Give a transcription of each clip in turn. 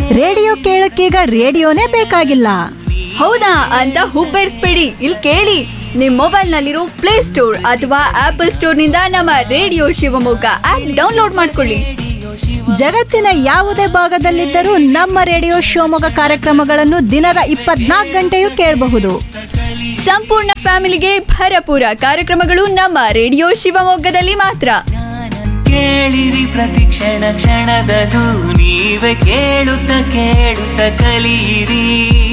Radio ಕೇಳಕ್ಕೀಗ ರೇಡಿಯೋನೇ ಬೇಕಾಗಿಲ್ಲ. ಹೌದಾ ಅಂತ ಹುಬ್ಬೇರಿಸ್ಬೇಡಿ. ಇಲ್ಲಿ ಕೇಳಿ, ನಿಮ್ ಮೊಬೈಲ್ ನಲ್ಲಿರೋ ಪ್ಲೇ ಸ್ಟೋರ್ ಅಥವಾ ಆಪಲ್ ಸ್ಟೋರ್ ನಿಂದ ನಮ್ಮ ರೇಡಿಯೋ ಶಿವಮೊಗ್ಗ ಆಪ್ ಡೌನ್ಲೋಡ್ ಮಾಡ್ಕೊಳ್ಳಿ. ಜಗತ್ತಿನ ಯಾವುದೇ ಭಾಗದಲ್ಲಿದ್ದರೂ ನಮ್ಮ ರೇಡಿಯೋ ಶಿವಮೊಗ್ಗ ಕಾರ್ಯಕ್ರಮಗಳನ್ನು ದಿನದ 24 ಗಂಟೆಯೂ ಕೇಳಬಹುದು. ಸಂಪೂರ್ಣ ಫ್ಯಾಮಿಲಿಗೆ ಭರಪೂರ ಕಾರ್ಯಕ್ರಮಗಳು ನಮ್ಮ ರೇಡಿಯೋ ಶಿವಮೊಗ್ಗದಲ್ಲಿ ಮಾತ್ರ. ಕೇಳಿರಿ ಪ್ರತಿಕ್ಷಣ ಕ್ಷಣದದು ನೀವೇ ಕೇಳುತ್ತ ಕಲಿಯಿರಿ.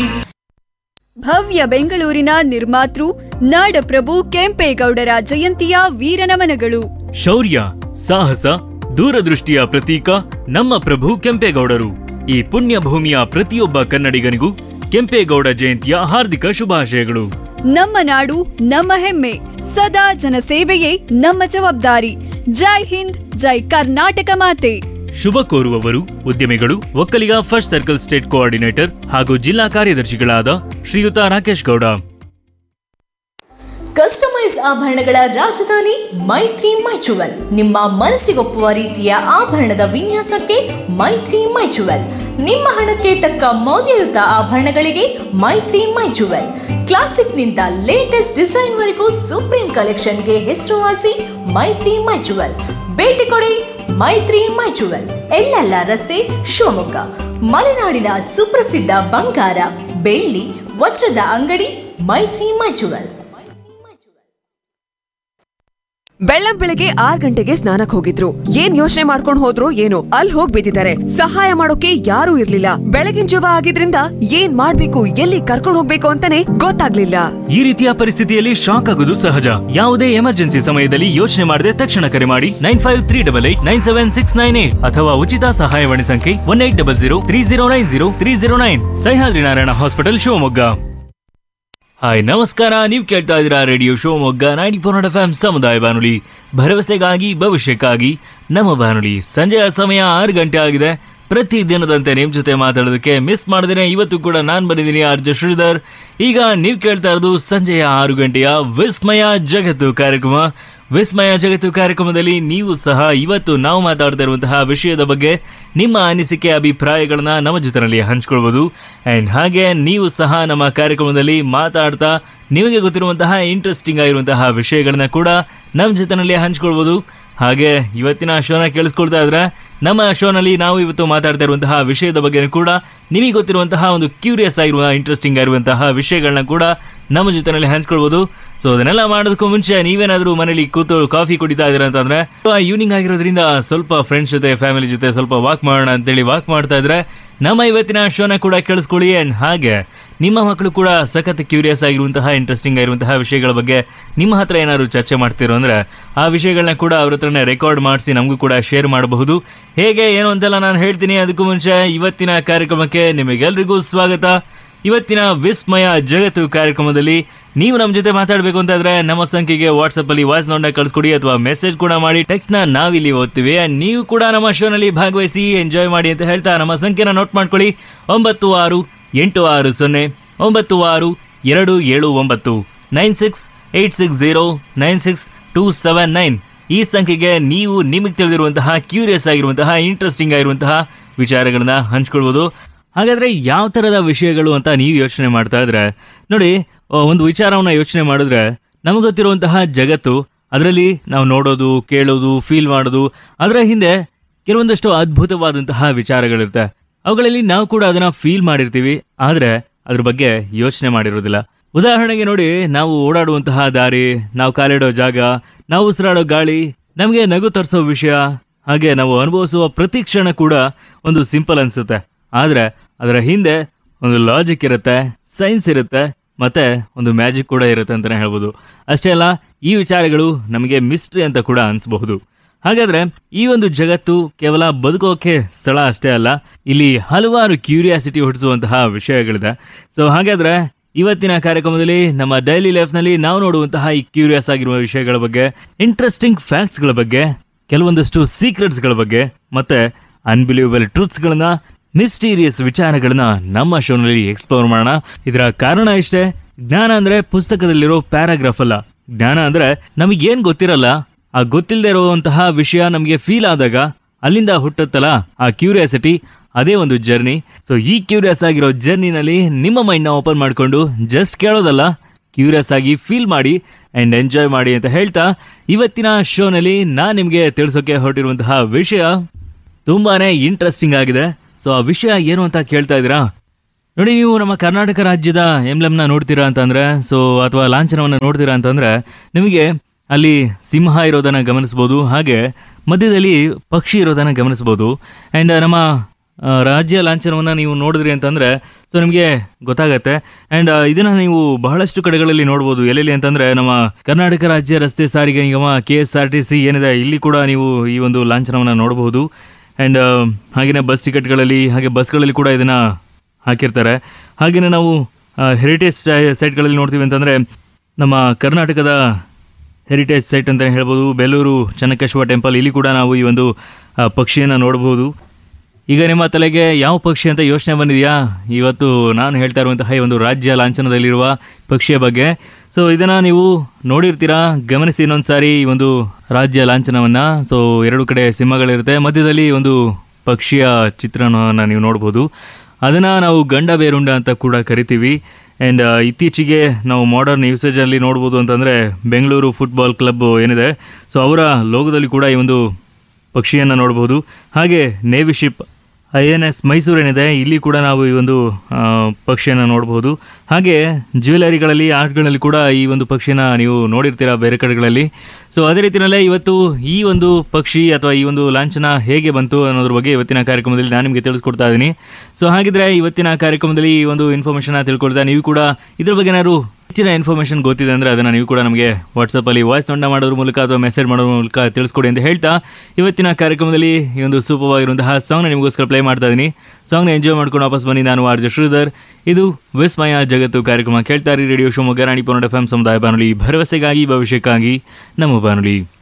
ಭವ್ಯ ಬೆಂಗಳೂರಿನ ನಿರ್ಮಾತೃ ನಾಡಪ್ರಭು ಕೆಂಪೇಗೌಡರ ಜಯಂತಿಯ ವೀರನಮನಗಳು. ಶೌರ್ಯ, ಸಾಹಸ, ದೂರದೃಷ್ಟಿಯ ಪ್ರತೀಕ ನಮ್ಮ ಪ್ರಭು ಕೆಂಪೇಗೌಡರು. ಈ ಪುಣ್ಯ ಭೂಮಿಯ ಪ್ರತಿಯೊಬ್ಬ ಕನ್ನಡಿಗನಿಗೂ ಕೆಂಪೇಗೌಡ ಜಯಂತಿಯ ಹಾರ್ದಿಕ ಶುಭಾಶಯಗಳು. ನಮ್ಮ ನಾಡು ನಮ್ಮ ಹೆಮ್ಮೆ, ಸದಾ ಜನಸೇವೆಯೇ ನಮ್ಮ ಜವಾಬ್ದಾರಿ. ಜೈ ಹಿಂದ್, ಜೈ ಕರ್ನಾಟಕ ಮಾತೆ. ಶುಭ ಕೋರುವವರು ಉದ್ಯಮಿಗಳು, Vokkaliga first circle state coordinator ಹಾಗೂ ಜಿಲ್ಲಾ ಕಾರ್ಯದರ್ಶಿಗಳಾದ ಶ್ರೀಯುತ ರಾಕೇಶ್ ಗೌಡ. ಕಸ್ಟಮೈಸ್ ಆಭರಣಗಳ ರಾಜಧಾನಿ ಮೈತ್ರಿ ಮೈಚುವಲ್. ನಿಮ್ಮ ಮನಸ್ಸಿಗೊಪ್ಪುವ ರೀತಿಯ ಆಭರಣದ ವಿನ್ಯಾಸಕ್ಕೆ ಮೈತ್ರಿ ಮೈಚುವಲ್. ನಿಮ್ಮ ಹಣಕ್ಕೆ ತಕ್ಕ ಮೌಲ್ಯಯುತ ಆಭರಣಗಳಿಗೆ ಮೈತ್ರಿ ಮೈಚುವಲ್. ಕ್ಲಾಸಿಕ್ನಿಂದ ಲೇಟೆಸ್ಟ್ ಡಿಸೈನ್ ವರೆಗೂ ಸುಪ್ರೀಂ ಕಲೆಕ್ಷನ್ಗೆ ಹೆಸರುವಾಸಿ ಮೈತ್ರಿ ಮೈಚುವಲ್. ಭೇಟಿ ಕೊಡಿ ಮೈತ್ರಿ ಮೈಚುವಲ್, ಎಲ್ಲೆಲ್ಲ ರಸ್ತೆ, ಶಿವಮೊಗ್ಗ. ಮಲೆನಾಡಿನ ಸುಪ್ರಸಿದ್ಧ ಬಂಗಾರ, ಬೆಳ್ಳಿ, ವಜ್ರದ ಅಂಗಡಿ ಮೈತ್ರಿ ಮೈಚುವಲ್. ಬೆಳ್ಳಂ ಬೆಳಗ್ಗೆ 6 ಗಂಟೆಗೆ ಸ್ನಾನಕ್ ಹೋಗಿದ್ರು. ಏನ್ ಯೋಚನೆ ಮಾಡ್ಕೊಂಡ್ ಹೋದ್ರು ಏನೋ, ಅಲ್ಲಿ ಹೋಗ್ ಬಿದ್ದಿದ್ದಾರೆ. ಸಹಾಯ ಮಾಡೋಕೆ ಯಾರೂ ಇರ್ಲಿಲ್ಲ. ಬೆಳಗಿನ ಜಾವ ಆಗಿದ್ರಿಂದ ಏನ್ ಮಾಡ್ಬೇಕು, ಎಲ್ಲಿ ಕರ್ಕೊಂಡ್ ಹೋಗ್ಬೇಕು ಅಂತಾನೆ ಗೊತ್ತಾಗ್ಲಿಲ್ಲ. ಈ ರೀತಿಯ ಪರಿಸ್ಥಿತಿಯಲ್ಲಿ ಶಾಕ್ ಆಗುವುದು ಸಹಜ. ಯಾವುದೇ ಎಮರ್ಜೆನ್ಸಿ ಸಮಯದಲ್ಲಿ ಯೋಚನೆ ಮಾಡದೆ ತಕ್ಷಣ ಕರೆ ಮಾಡಿ 9538897698 ಅಥವಾ ಉಚಿತ ಸಹಾಯವಾಣಿ ಸಂಖ್ಯೆ 180030903009. ಸಹ್ಯಾದ್ರಿ ನಾರಾಯಣ ಹಾಸ್ಪಿಟಲ್ ಶಿವಮೊಗ್ಗ. ಹಾಯ್ ನಮಸ್ಕಾರ, ನೀವು ಕೇಳ್ತಾ ಇದ್ದೀರಾ ರೇಡಿಯೋ ಶಿವಮೊಗ್ಗ 94 FM ಸಮುದಾಯ ಬಾನುಲಿ, ಭರವಸೆಗಾಗಿ ಭವಿಷ್ಯಕ್ಕಾಗಿ ನಮ್ಮ ಬಾನುಲಿ. ಸಂಜೆಯ ಸಮಯ 6 ಗಂಟೆ ಆಗಿದೆ. ಪ್ರತಿ ದಿನದಂತೆ ನಿಮ್ ಜೊತೆ ಮಾತಾಡೋದಕ್ಕೆ ಮಿಸ್ ಮಾಡಿದೇನೆ ಇವತ್ತು ಕೂಡ ನಾನು ಬಂದಿದ್ದೀನಿ ಆರ್ಜೆ ಶ್ರೀಧರ್. ಈಗ ನೀವು ಕೇಳ್ತಾ ಇರೋದು ಸಂಜೆಯ 6 ಗಂಟೆಯ ವಿಸ್ಮಯ ಜಗತ್ತು ಕಾರ್ಯಕ್ರಮ. ವಿಸ್ಮಯ ಜಗತ್ತು ಕಾರ್ಯಕ್ರಮದಲ್ಲಿ ನೀವು ಸಹ ಇವತ್ತು ನಾವು ಮಾತಾಡ್ತಾ ಇರುವಂತಹ ವಿಷಯದ ಬಗ್ಗೆ ನಿಮ್ಮ ಅನಿಸಿಕೆ ಅಭಿಪ್ರಾಯಗಳನ್ನ ನಮ್ಮ ಜೊತೆಯಲ್ಲಿ ಹಂಚ್ಕೊಳ್ಬೋದು. ಆ್ಯಂಡ್ ಹಾಗೆ ನೀವು ಸಹ ನಮ್ಮ ಕಾರ್ಯಕ್ರಮದಲ್ಲಿ ಮಾತಾಡ್ತಾ ನಿಮಗೆ ಗೊತ್ತಿರುವಂತಹ ಇಂಟ್ರೆಸ್ಟಿಂಗ್ ಆಗಿರುವಂತಹ ವಿಷಯಗಳನ್ನ ಕೂಡ ನಮ್ಮ ಜೊತೆಯಲ್ಲಿ ಹಂಚ್ಕೊಳ್ಬೋದು. ಹಾಗೆ ಇವತ್ತಿನ ಶೋನ ಕೇಳಿಸ್ಕೊಳ್ತಾ ಇದ್ರೆ ನಮ್ಮ ಶೋನಲ್ಲಿ ನಾವು ಇವತ್ತು ಮಾತಾಡ್ತಾ ಇರುವಂತಹ ವಿಷಯದ ಬಗ್ಗೆ ಕೂಡ ನಿಮಗೆ ಗೊತ್ತಿರುವಂತಹ ಒಂದು ಕ್ಯೂರಿಯಸ್ ಆಗಿರುವ ಇಂಟ್ರೆಸ್ಟಿಂಗ್ ಆಗಿರುವಂತಹ ವಿಷಯಗಳನ್ನ ಕೂಡ ನಮ್ಮ ಜೊತೆಯಲ್ಲಿ ಹಂಚ್ಕೊಳ್ಬೋದು. ಸೊ ಅದನ್ನೆಲ್ಲ ಮಾಡೋದಕ್ಕೂ ಮುಂಚೆ ನೀವೇನಾದರೂ ಮನೇಲಿ ಕೂತು ಕಾಫಿ ಕುಡಿತಾ ಇದ್ದೀರಾ ಅಂತಂದ್ರೆ, ಈವ್ನಿಂಗ್ ಆಗಿರೋದ್ರಿಂದ ಸ್ವಲ್ಪ ಫ್ರೆಂಡ್ಸ್ ಜೊತೆ ಫ್ಯಾಮಿಲಿ ಜೊತೆ ಸ್ವಲ್ಪ ವಾಕ್ ಮಾಡೋಣ ಅಂತೇಳಿ ವಾಕ್ ಮಾಡ್ತಾ ಇದ್ರೆ ನಮ್ಮ ಇವತ್ತಿನ ಶೋನ ಕೂಡ ಕೇಳಿಸ್ಕೊಳ್ಳಿ. ಆ್ಯಂಡ್ ಹಾಗೆ ನಿಮ್ಮ ಮಕ್ಕಳು ಕೂಡ ಸಖತ್ ಕ್ಯೂರಿಯಸ್ ಆಗಿರುವಂತಹ ಇಂಟ್ರೆಸ್ಟಿಂಗ್ ಆಗಿರುವಂತಹ ವಿಷಯಗಳ ಬಗ್ಗೆ ನಿಮ್ಮ ಹತ್ರ ಏನಾದ್ರು ಚರ್ಚೆ ಮಾಡ್ತಿರೋ ಅಂದ್ರೆ ಆ ವಿಷಯಗಳನ್ನ ಕೂಡ ಅವ್ರ ಹತ್ರನೇ ರೆಕಾರ್ಡ್ ಮಾಡಿಸಿ ನಮಗೂ ಕೂಡ ಶೇರ್ ಮಾಡಬಹುದು. ಹೇಗೆ ಏನು ಅಂತೆಲ್ಲ ನಾನು ಹೇಳ್ತೀನಿ. ಅದಕ್ಕೂ ಮುಂಚೆ ಇವತ್ತಿನ ಕಾರ್ಯಕ್ರಮಕ್ಕೆ ನಿಮಗೆಲ್ರಿಗೂ ಸ್ವಾಗತ. ಇವತ್ತಿನ ವಿಸ್ಮಯ ಜಗತ್ತು ಕಾರ್ಯಕ್ರಮದಲ್ಲಿ ನೀವು ನಮ್ಮ ಜೊತೆ ಮಾತಾಡಬೇಕು ಅಂತಾದ್ರೆ ನಮ್ಮ ಸಂಖ್ಯೆಗೆ ವಾಟ್ಸಪ್ ಅಲ್ಲಿ ವಾಯ್ಸ್ ನೋಟ್ನ ಕಳಿಸ್ಕೊಡಿ ಅಥವಾ ಮೆಸೇಜ್ ಕೂಡ ಮಾಡಿ. ಟೆಕ್ಸ್ಟ್ ನ ನಾವಿಲ್ಲಿ ಓದ್ತೀವಿ. ನೀವು ಕೂಡ ನಮ್ಮ ಶೋನಲ್ಲಿ ಭಾಗವಹಿಸಿ ಎಂಜಾಯ್ ಮಾಡಿ ಅಂತ ಹೇಳ್ತಾ ನಮ್ಮ ಸಂಖ್ಯೆನ ನೋಟ್ ಮಾಡ್ಕೊಳ್ಳಿ. 9686296279 9686096279 ಈ ಸಂಖ್ಯೆಗೆ ನೀವು ನಿಮಗೆ ತಿಳಿದಿರುವಂತಹ ಕ್ಯೂರಿಯಸ್ ಆಗಿರುವಂತಹ ಇಂಟ್ರೆಸ್ಟಿಂಗ್ ಆಗಿರುವಂತಹ ವಿಚಾರಗಳನ್ನ ಹಂಚ್ಕೊಳ್ಬೋದು. ಹಾಗಾದ್ರೆ ಯಾವ ಥರದ ವಿಷಯಗಳು ಅಂತ ನೀವು ಯೋಚನೆ ಮಾಡ್ತಾ ಇದ್ರೆ ನೋಡಿ, ಒಂದು ವಿಚಾರವನ್ನ ಯೋಚನೆ ಮಾಡಿದ್ರೆ ನಮಗೆ ಗೊತ್ತಿರುವಂತಹ ಜಗತ್ತು, ಅದರಲ್ಲಿ ನಾವು ನೋಡೋದು, ಕೇಳೋದು, ಫೀಲ್ ಮಾಡೋದು, ಅದರ ಹಿಂದೆ ಕೆಲವೊಂದಷ್ಟು ಅದ್ಭುತವಾದಂತಹ ವಿಚಾರಗಳಿರುತ್ತೆ. ಅವುಗಳಲ್ಲಿ ನಾವು ಕೂಡ ಅದನ್ನ ಫೀಲ್ ಮಾಡಿರ್ತೀವಿ, ಆದ್ರೆ ಅದ್ರ ಬಗ್ಗೆ ಯೋಚನೆ ಮಾಡಿರೋದಿಲ್ಲ. ಉದಾಹರಣೆಗೆ ನೋಡಿ, ನಾವು ಓಡಾಡುವಂತಹ ದಾರಿ, ನಾವು ಕಾಲಿಡೋ ಜಾಗ, ನಾವು ಉಸಿರಾಡೋ ಗಾಳಿ, ನಮಗೆ ನಗು ತರಿಸೋ ವಿಷಯ, ಹಾಗೆ ನಾವು ಅನುಭವಿಸುವ ಪ್ರತಿ ಕ್ಷಣ ಕೂಡ ಒಂದು ಸಿಂಪಲ್ ಅನ್ಸುತ್ತೆ. ಆದ್ರೆ ಅದರ ಹಿಂದೆ ಒಂದು ಲಾಜಿಕ್ ಇರುತ್ತೆ, ಸೈನ್ಸ್ ಇರುತ್ತೆ, ಮತ್ತೆ ಒಂದು ಮ್ಯಾಜಿಕ್ ಕೂಡ ಇರುತ್ತೆ ಅಂತಾನೆ ಹೇಳ್ಬೋದು. ಅಷ್ಟೇ ಅಲ್ಲ, ಈ ವಿಚಾರಗಳು ನಮಗೆ ಮಿಸ್ಟ್ರಿ ಅಂತ ಕೂಡ ಅನ್ಸಬಹುದು. ಹಾಗಾದ್ರೆ ಈ ಒಂದು ಜಗತ್ತು ಕೇವಲ ಬದುಕೋಕೆ ಸ್ಥಳ ಅಷ್ಟೇ ಅಲ್ಲ, ಇಲ್ಲಿ ಹಲವಾರು ಕ್ಯೂರಿಯಾಸಿಟಿ ಹುಟ್ಟಿಸುವಂತಹ ವಿಷಯಗಳಿದೆ. ಸೊ ಹಾಗಾದ್ರೆ ಇವತ್ತಿನ ಕಾರ್ಯಕ್ರಮದಲ್ಲಿ ನಮ್ಮ ಡೈಲಿ ಲೈಫ್ ನಲ್ಲಿ ನಾವು ನೋಡುವಂತಹ ಈ ಕ್ಯೂರಿಯಸ್ ಆಗಿರುವ ವಿಷಯಗಳ ಬಗ್ಗೆ, ಇಂಟ್ರೆಸ್ಟಿಂಗ್ ಫ್ಯಾಕ್ಟ್ಸ್ ಗಳ ಬಗ್ಗೆ, ಕೆಲವೊಂದಷ್ಟು ಸೀಕ್ರೆಟ್ಸ್ ಗಳ ಬಗ್ಗೆ, ಮತ್ತೆ ಅನ್ಬಿಲೀವಬಲ್ ಟ್ರೂತ್ಸ್ ಗಳನ್ನ, ಮಿಸ್ಟೀರಿಯಸ್ ವಿಚಾರಗಳನ್ನ ನಮ್ಮ ಶೋನಲ್ಲಿ ಎಕ್ಸ್ಪ್ಲೋರ್ ಮಾಡೋಣ. ಇದರ ಕಾರಣ ಇಷ್ಟೇ, ಜ್ಞಾನ ಅಂದ್ರೆ ಪುಸ್ತಕದಲ್ಲಿರೋ ಪ್ಯಾರಾಗ್ರಾಫ್ ಅಲ್ಲ. ಜ್ಞಾನ ಅಂದ್ರೆ ನಮಗೇನ್ ಗೊತ್ತಿರಲ್ಲ, ಆ ಗೊತ್ತಿಲ್ಲದೆ ಇರುವಂತಹ ವಿಷಯ ನಮಗೆ ಫೀಲ್ ಆದಾಗ ಅಲ್ಲಿಂದ ಹುಟ್ಟುತ್ತಲ್ಲ ಆ ಕ್ಯೂರಿಯಾಸಿಟಿ, ಅದೇ ಒಂದು ಜರ್ನಿ. ಸೊ ಈ ಕ್ಯೂರಿಯಸ್ ಆಗಿರೋ ಜರ್ನಿನಲ್ಲಿ ನಿಮ್ಮ ಮೈಂಡ್ನ ಓಪನ್ ಮಾಡಿಕೊಂಡು ಜಸ್ಟ್ ಕೇಳೋದಲ್ಲ, ಕ್ಯೂರಿಯಸ್ ಆಗಿ ಫೀಲ್ ಮಾಡಿ ಆ್ಯಂಡ್ ಎಂಜಾಯ್ ಮಾಡಿ ಅಂತ ಹೇಳ್ತಾ ಇವತ್ತಿನ ಶೋನಲ್ಲಿ ನಾನು ನಿಮಗೆ ತಿಳಿಸೋಕೆ ಹೊರಟಿರುವಂತಹ ವಿಷಯ ತುಂಬಾ ಇಂಟ್ರೆಸ್ಟಿಂಗ್ ಆಗಿದೆ. ಸೊ ಆ ವಿಷಯ ಏನು ಅಂತ ಕೇಳ್ತಾ ಇದ್ದೀರಾ? ನೋಡಿ, ನೀವು ನಮ್ಮ ಕರ್ನಾಟಕ ರಾಜ್ಯದ ಎಂಬ್ಲೆಮ್ನ ನೋಡ್ತೀರಾ ಅಂತಂದರೆ, ಸೊ ಅಥವಾ ಲಾಂಛನವನ್ನು ನೋಡ್ತೀರಾ ಅಂತಂದರೆ ನಿಮಗೆ ಅಲ್ಲಿ ಸಿಂಹ ಇರೋದನ್ನು ಗಮನಿಸ್ಬೋದು, ಹಾಗೆ ಮಧ್ಯದಲ್ಲಿ ಪಕ್ಷಿ ಇರೋದನ್ನು ಗಮನಿಸ್ಬೋದು. ಆ್ಯಂಡ್ ನಮ್ಮ ರಾಜ್ಯ ಲಾಂಛನವನ್ನು ನೀವು ನೋಡಿದ್ರಿ ಅಂತಂದರೆ ಸೊ ನಿಮಗೆ ಗೊತ್ತಾಗತ್ತೆ. ಆ್ಯಂಡ್ ಇದನ್ನು ನೀವು ಬಹಳಷ್ಟು ಕಡೆಗಳಲ್ಲಿ ನೋಡ್ಬೋದು. ಎಲ್ಲೆಲ್ಲಿ ಅಂತಂದರೆ ನಮ್ಮ ಕರ್ನಾಟಕ ರಾಜ್ಯ ರಸ್ತೆ ಸಾರಿಗೆ ನಿಗಮ KSRTC ಏನಿದೆ, ಇಲ್ಲಿ ಕೂಡ ನೀವು ಈ ಒಂದು ಲಾಂಛನವನ್ನು ನೋಡಬಹುದು. ಆ್ಯಂಡ್ ಹಾಗೆಯೇ ಬಸ್ ಟಿಕೆಟ್ಗಳಲ್ಲಿ ಹಾಗೆ ಬಸ್ಗಳಲ್ಲಿ ಕೂಡ ಇದನ್ನು ಹಾಕಿರ್ತಾರೆ. ಹಾಗೆಯೇ ನಾವು ಹೆರಿಟೇಜ್ ಸೈಟ್ಗಳಲ್ಲಿ ನೋಡ್ತೀವಿ ಅಂತಂದರೆ ನಮ್ಮ ಕರ್ನಾಟಕದ ಹೆರಿಟೇಜ್ ಸೈಟ್ ಅಂತಲೇ ಹೇಳ್ಬೋದು, ಬೇಲೂರು ಚೆನ್ನಕೇಶವ ಟೆಂಪಲ್, ಇಲ್ಲಿ ಕೂಡ ನಾವು ಈ ಒಂದು ಪಕ್ಷಿಯನ್ನು ನೋಡ್ಬೋದು. ಈಗ ನಿಮ್ಮ ತಲೆಗೆ ಯಾವ ಪಕ್ಷಿ ಅಂತ ಯೋಚನೆ ಬಂದಿದೆಯಾ? ಇವತ್ತು ನಾನು ಹೇಳ್ತಾ ಇರುವಂತಹ ಈ ಒಂದು ರಾಜ್ಯ ಲಾಂಛನದಲ್ಲಿರುವ ಪಕ್ಷಿಯ ಬಗ್ಗೆ. ಸೊ ಇದನ್ನು ನೀವು ನೋಡಿರ್ತೀರಾ, ಗಮನಿಸಿ ಇನ್ನೊಂದು ಸಾರಿ ಈ ಒಂದು ರಾಜ್ಯ ಲಾಂಛನವನ್ನು. ಸೊ ಎರಡು ಕಡೆ ಸಿಂಹಗಳಿರುತ್ತೆ, ಮಧ್ಯದಲ್ಲಿ ಒಂದು ಪಕ್ಷಿಯ ಚಿತ್ರಣವನ್ನು ನೀವು ನೋಡ್ಬೋದು. ಅದನ್ನು ನಾವು ಗಂಡ ಬೇರುಂಡ ಅಂತ ಕೂಡ ಕರಿತೀವಿ. ಆ್ಯಂಡ್ ಇತ್ತೀಚೆಗೆ ನಾವು ಮಾಡರ್ನ್ ಯೂಸೇಜಲ್ಲಿ ನೋಡ್ಬೋದು ಅಂತಂದರೆ ಬೆಂಗಳೂರು ಫುಟ್ಬಾಲ್ ಕ್ಲಬ್ ಏನಿದೆ, ಸೊ ಅವರ ಲೋಗೋದಲ್ಲಿ ಕೂಡ ಈ ಒಂದು ಪಕ್ಷಿಯನ್ನು ನೋಡ್ಬೋದು. ಹಾಗೆ ನೇವಿ ಶಿಪ್ INS ಮೈಸೂರು ಏನಿದೆ, ಇಲ್ಲಿ ಕೂಡ ನಾವು ಈ ಒಂದು ಪಕ್ಷಿಯನ್ನು ನೋಡ್ಬೋದು. ಹಾಗೆ ಜ್ಯುವೆಲರಿಗಳಲ್ಲಿ ಆರ್ಟ್ಗಳಲ್ಲಿ ಕೂಡ ಈ ಒಂದು ಪಕ್ಷಿನ ನೀವು ನೋಡಿರ್ತೀರಾ ಬೇರೆ ಕಡೆಗಳಲ್ಲಿ. ಸೊ ಅದೇ ರೀತಿಯಲ್ಲೇ ಇವತ್ತು ಈ ಒಂದು ಪಕ್ಷಿ ಅಥವಾ ಈ ಒಂದು ಲಾಂಛನ ಹೇಗೆ ಬಂತು ಅನ್ನೋದ್ರ ಬಗ್ಗೆ ಇವತ್ತಿನ ಕಾರ್ಯಕ್ರಮದಲ್ಲಿ ನಾನು ನಿಮಗೆ ತಿಳಿಸ್ಕೊಡ್ತಾ ಇದ್ದೀನಿ. ಸೊ ಹಾಗಿದ್ರೆ ಇವತ್ತಿನ ಕಾರ್ಯಕ್ರಮದಲ್ಲಿ ಈ ಒಂದು ಇನ್ಫಾರ್ಮೇಷನ್ನ ತಿಳ್ಕೊಳ್ತಾ ನೀವು ಕೂಡ ಇದ್ರ ಬಗ್ಗೆ ಏನಾದ್ರು ಹೆಚ್ಚಿನ ಇನ್ಫಾರ್ಮೇಷನ್ ಗೊತ್ತಿದೆ ಅಂದರೆ ಅದನ್ನು ನೀವು ಕೂಡ ನಮಗೆ ವಾಟ್ಸಪ್ಪಲ್ಲಿ ವಾಯ್ಸ್ ನೋಟ್ ಮಾಡೋದ್ರ ಮೂಲಕ ಅಥವಾ ಮೆಸೇಜ್ ಮಾಡೋದ್ರ ಮೂಲಕ ತಿಳಿಸ್ಕೊಡಿ ಅಂತ ಹೇಳ್ತಾ ಇವತ್ತಿನ ಕಾರ್ಯಕ್ರಮದಲ್ಲಿ ಈ ಒಂದು ಸೂಪರ್ ಆಗಿರುವಂತಹ ಸಾಂಗ್ನ ನಿಮಗೋಸ್ಕರ ಪ್ಲೇ ಮಾಡ್ತಾ ಇದ್ದೀನಿ. ಸಾಂಗ್ನ ಎಂಜಾಯ್ ಮಾಡ್ಕೊಂಡು ವಾಪಸ್ ಬನ್ನಿ. ನಾನು RJ ಶ್ರೀಧರ್, ಇದು ವಿಸ್ಮಯ ಜಗತ್ತು ಕಾರ್ಯಕ್ರಮ. ಕೇಳ್ತಾ ಇರಿ ರೇಡಿಯೋ ಶಿವಮೊಗ್ಗ 90.8 FM ಸಮುದಾಯ ಬಾನುಲಿ, ಭರವಸೆಗಾಗಿ ಭವಿಷ್ಯಕ್ಕಾಗಿ ನಮ್ಮ ಬಾನುಲಿ.